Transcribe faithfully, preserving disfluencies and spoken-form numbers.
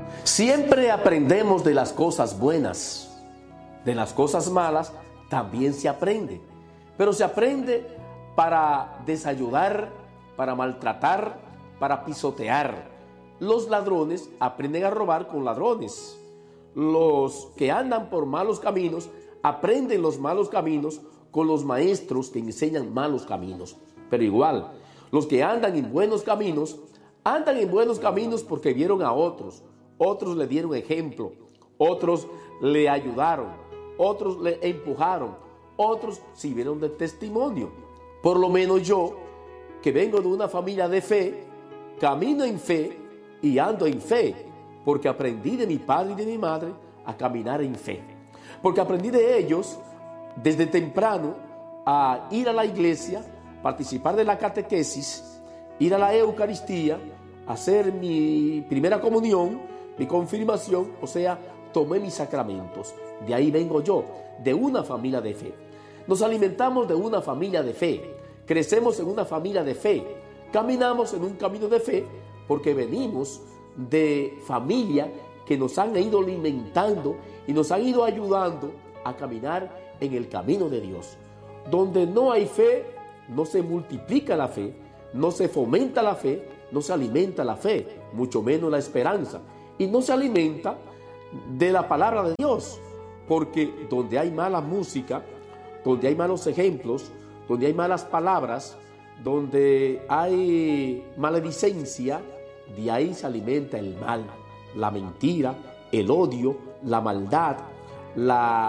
Siempre aprendemos de las cosas buenas, de las cosas malas también se aprende, pero se aprende para desayudar, para maltratar, para pisotear. Los ladrones aprenden a robar con ladrones. Los que andan por malos caminos aprenden los malos caminos con los maestros que enseñan malos caminos. Pero igual, los que andan en buenos caminos, andan en buenos caminos porque vieron a otros. Otros le dieron ejemplo, otros le ayudaron, otros le empujaron, otros sirvieron de testimonio. Por lo menos yo, que vengo de una familia de fe, camino en fe y ando en fe, porque aprendí de mi padre y de mi madre a caminar en fe. Porque aprendí de ellos desde temprano a ir a la iglesia, participar de la catequesis, ir a la Eucaristía, hacer mi primera comunión, mi confirmación, o sea, tomé mis sacramentos. De ahí vengo yo, de una familia de fe. Nos alimentamos de una familia de fe, crecemos en una familia de fe, caminamos en un camino de fe porque venimos de familia que nos han ido alimentando y nos han ido ayudando a caminar en el camino de Dios. Donde no hay fe, no se multiplica la fe, no se fomenta la fe, no se alimenta la fe, mucho menos la esperanza. Y no se alimenta de la palabra de Dios, porque donde hay mala música, donde hay malos ejemplos, donde hay malas palabras, donde hay maledicencia, de ahí se alimenta el mal, la mentira, el odio, la maldad, la